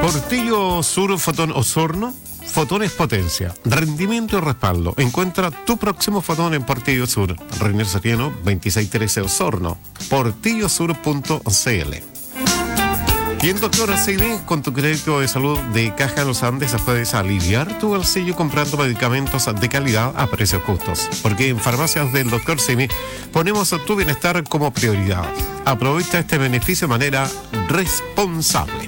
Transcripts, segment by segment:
Portillo Sur Fotón Osorno. Fotón es potencia, rendimiento y respaldo. Encuentra tu próximo Fotón en Portillo Sur. Reiner Soriano, 2613 Osorno. portillosur.cl. Y en Doctor CD, con tu crédito de salud de Caja de los Andes, puedes aliviar tu bolsillo comprando medicamentos de calidad a precios justos. Porque en Farmacias del Doctor CD ponemos tu bienestar como prioridad. Aprovecha este beneficio de manera responsable.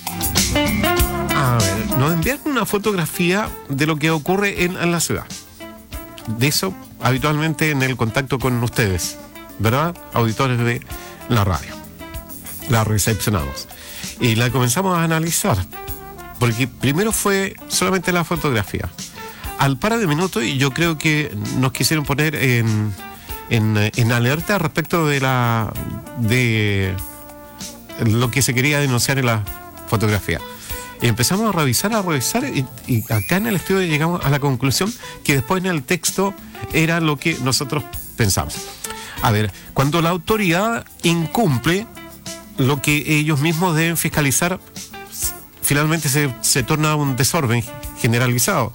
A ver, nos envían una fotografía de lo que ocurre en la ciudad. De eso, habitualmente en el contacto con ustedes, ¿verdad? Auditores de la radio. La recepcionamos. Y la comenzamos a analizar, porque primero fue solamente la fotografía. Al par de minutos, y yo creo que nos quisieron poner en alerta respecto de lo que se quería denunciar en la fotografía. Y empezamos a revisar y acá en el estudio llegamos a la conclusión que después en el texto era lo que nosotros pensamos. A ver, cuando la autoridad incumple lo que ellos mismos deben fiscalizar, finalmente se torna un desorden generalizado.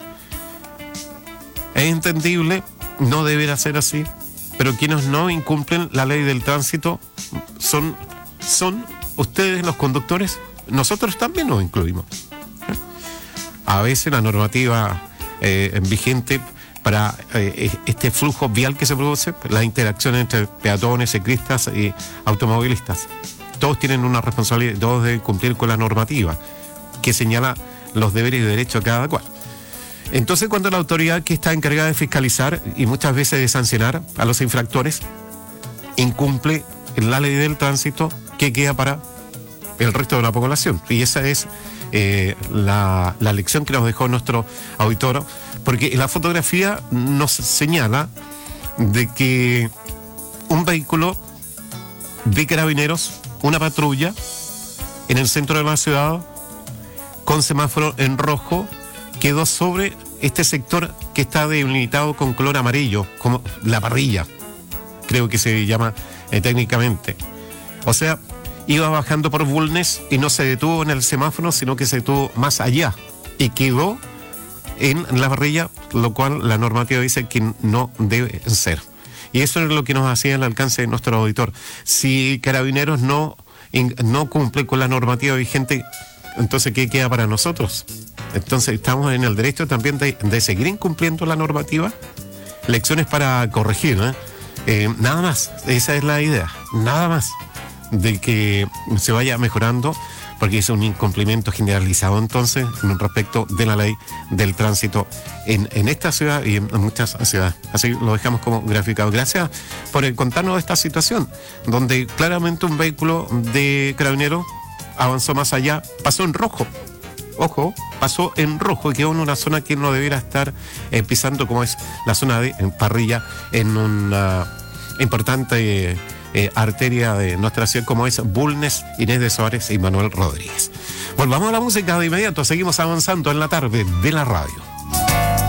Es entendible, no deberá ser así, pero quienes no incumplen la ley del tránsito son ustedes los conductores. Nosotros también nos incluimos. A veces la normativa vigente para este flujo vial que se produce, la interacción entre peatones, ciclistas y automovilistas. Todos tienen una responsabilidad, todos deben cumplir con la normativa que señala los deberes y derechos de cada cual. Entonces, cuando la autoridad que está encargada de fiscalizar y muchas veces de sancionar a los infractores incumple la ley del tránsito, ¿qué queda para el resto de la población? Y esa es la lección que nos dejó nuestro auditor, porque en la fotografía nos señala de que un vehículo de carabineros, una patrulla en el centro de la ciudad con semáforo en rojo, quedó sobre este sector que está delimitado con color amarillo, como la parrilla, creo que se llama técnicamente. O sea, iba bajando por Bulnes y no se detuvo en el semáforo, sino que se detuvo más allá y quedó en la parrilla, lo cual la normativa dice que no debe ser. Y eso es lo que nos hacía el alcance de nuestro auditor. Si Carabineros no cumple con la normativa vigente, entonces ¿qué queda para nosotros? Entonces estamos en el derecho también de seguir incumpliendo la normativa. Lecciones para corregir, nada más, esa es la idea, nada más, de que se vaya mejorando, porque es un incumplimiento generalizado entonces respecto de la ley del tránsito en esta ciudad y en muchas ciudades. Así lo dejamos como graficado. Gracias por contarnos esta situación, donde claramente un vehículo de Carabineros avanzó más allá, pasó en rojo. Ojo, pasó en rojo y quedó en una zona que no debiera estar pisando, como es la zona de parrilla, en una importante arteria de nuestra ciudad como es Bulnes, Inés de Suárez y Manuel Rodríguez. Volvamos a la música de inmediato, seguimos avanzando en la tarde de la radio.